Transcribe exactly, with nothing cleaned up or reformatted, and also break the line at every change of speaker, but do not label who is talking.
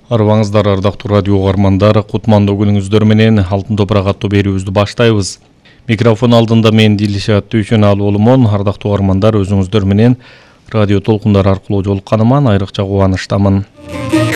Арбаңыздар, ардактуу радио угармандар, кутмандуу күнүңүздөр менен Алтын топурак аттуу берүүбүздү баштайбыз. Микрофон алдында мен Дилишат Түйшөналы болумон. Ардактуу угармандар, өзүңүздөр менен радио толкундар аркылуу жолукканыма айрыкча кубанычтамын.